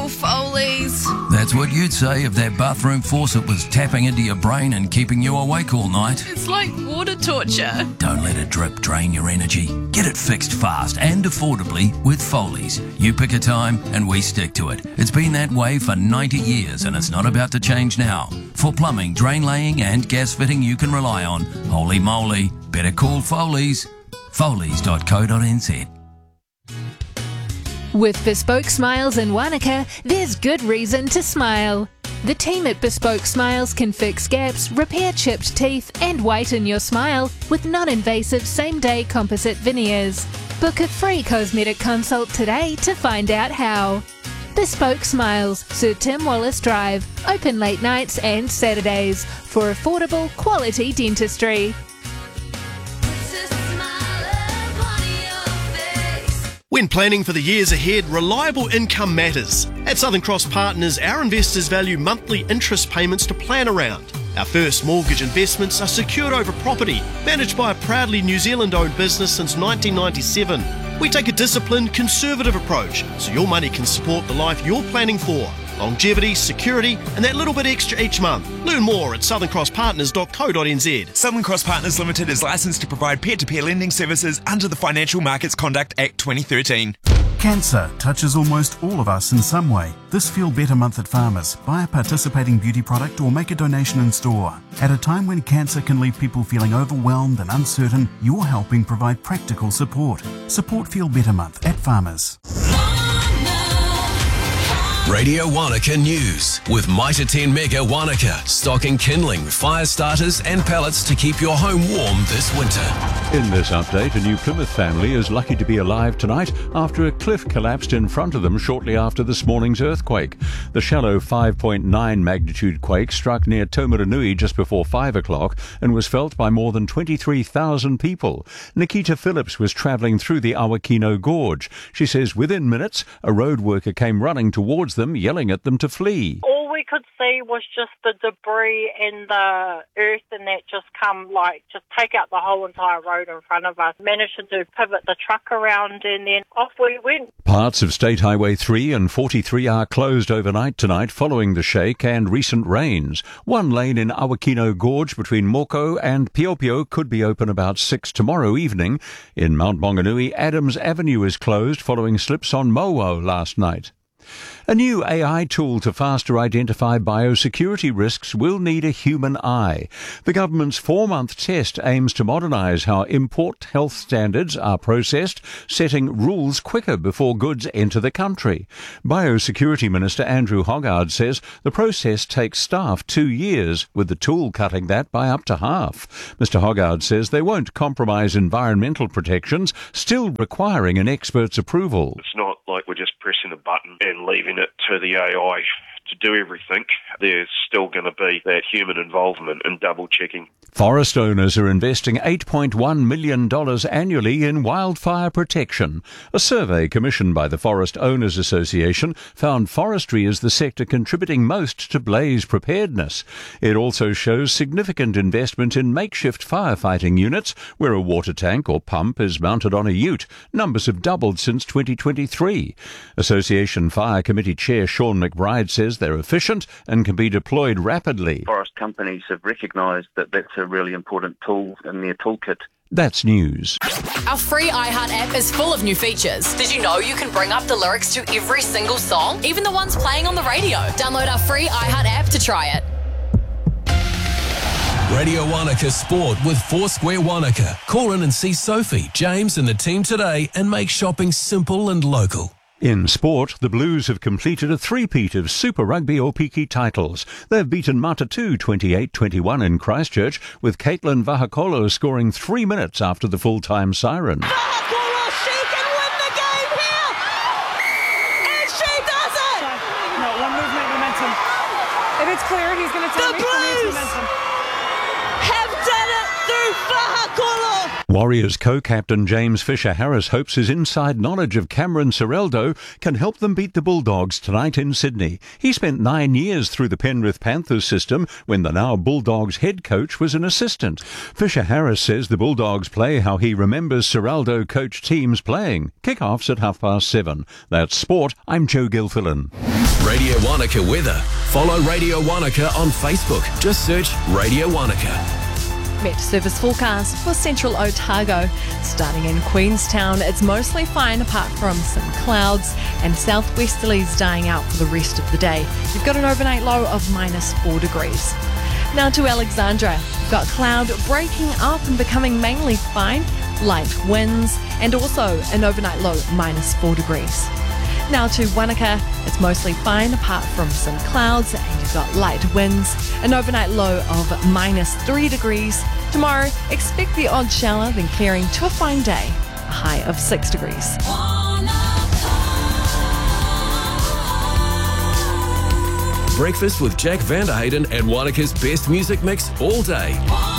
cool, Foley's. That's what you'd say if that bathroom faucet was tapping into your brain and keeping you awake all night. It's like water torture. Don't let a drip drain your energy. Get it fixed fast and affordably with Foley's. You pick a time and we stick to it. It's been that way for 90 years and it's not about to change now. For plumbing, drain laying and gas fitting you can rely on, holy moly, better call Foley's. Foley's.co.nz. With Bespoke Smiles in Wanaka, there's good reason to smile. The team at Bespoke Smiles can fix gaps, repair chipped teeth and whiten your smile with non-invasive same-day composite veneers. Book a free cosmetic consult today to find out how. Bespoke Smiles, Sir Tim Wallace Drive, open late nights and Saturdays for affordable quality dentistry. When planning for the years ahead, reliable income matters. At Southern Cross Partners, our investors value monthly interest payments to plan around. Our first mortgage investments are secured over property, managed by a proudly New Zealand-owned business since 1997. We take a disciplined, conservative approach so your money can support the life you're planning for. Longevity, security, and that little bit extra each month. Learn more at southerncrosspartners.co.nz. Southern Cross Partners Limited is licensed to provide peer-to-peer lending services under the Financial Markets Conduct Act 2013. Cancer touches almost all of us in some way. This Feel Better month at Farmers, buy a participating beauty product or make a donation in store. At a time when cancer can leave people feeling overwhelmed and uncertain, you're helping provide practical support. Support Feel Better month at Farmers. Radio Wanaka News with Mitre 10 Mega Wanaka, stocking kindling, fire starters and pellets to keep your home warm this winter. In this update, a new Plymouth family is lucky to be alive tonight after a cliff collapsed in front of them shortly after this morning's earthquake. The shallow 5.9 magnitude quake struck near Taumarunui just before 5 o'clock and was felt by more than 23,000 people. Nikita Phillips was travelling through the Awakino Gorge. She says within minutes, a road worker came running towards them, yelling at them to flee. All we could see was just the debris and the earth and that just just take out the whole entire road in front of us. Managed to pivot the truck around and then off we went. Parts of State Highway 3 and 43 are closed overnight tonight following the shake and recent rains. One lane in Awakino Gorge between Moko and Piopio could be open about 6 tomorrow evening. In Mount Maunganui, Adams Avenue is closed following slips on Mowo last night. A new AI tool to faster identify biosecurity risks will need a human eye. The government's 4-month test aims to modernise how import health standards are processed, setting rules quicker before goods enter the country. Biosecurity Minister Andrew Hoggard says the process takes staff 2 years, with the tool cutting that by up to half. Mr Hoggard says they won't compromise environmental protections, still requiring an expert's approval. It's not like we're just pressing a button and leaving it to the AI to do everything. There's still going to be that human involvement and double checking. Forest owners are investing $8.1 million annually in wildfire protection. A survey commissioned by the Forest Owners Association found forestry is the sector contributing most to blaze preparedness. It also shows significant investment in makeshift firefighting units, where a water tank or pump is mounted on a ute. Numbers have doubled since 2023. Association Fire Committee Chair Sean McBride says they're efficient and can be deployed rapidly. Forest companies have recognised that that's a really important tool in their toolkit. That's news. Our free iHeart app is full of new features. Did you know you can bring up the lyrics to every single song, even the ones playing on the radio? Download our free iHeart app to try it. Radio Wanaka Sport with Foursquare Wanaka. Call in and see Sophie, James and the team today and make shopping simple and local. In sport, the Blues have completed a three-peat of Super Rugby Opiki titles. They've beaten Matatu 28-21 in Christchurch, with Caitlin Vahakolo scoring 3 minutes after the full-time siren. Vahakolo, she can win the game here! And she does it! No, one movement momentum. If it's clear, he's going to tell me. The Blues have done it through Vahakolo! Warriors co-captain James Fisher-Harris hopes his inside knowledge of Cameron Ciraldo can help them beat the Bulldogs tonight in Sydney. He spent 9 years through the Penrith Panthers system when the now Bulldogs head coach was an assistant. Fisher-Harris says the Bulldogs play how he remembers Ciraldo coached teams playing. Kick-offs at 7:30. That's sport. I'm Joe Gilfillan. Radio Wanaka weather. Follow Radio Wanaka on Facebook. Just search Radio Wanaka. Met Service forecast for central Otago. Starting in Queenstown, it's mostly fine apart from some clouds and southwesterlies dying out for the rest of the day. You've got an overnight low of -4 degrees. Now to Alexandra. You've got cloud breaking up and becoming mainly fine, light winds, and also an overnight low -4 degrees. Now to Wanaka, it's mostly fine apart from some clouds and you've got light winds, an overnight low of -3 degrees. Tomorrow, expect the odd shower, then clearing to a fine day, a high of 6 degrees. Breakfast with Jack Vanderhayden and Wanaka's best music mix all day.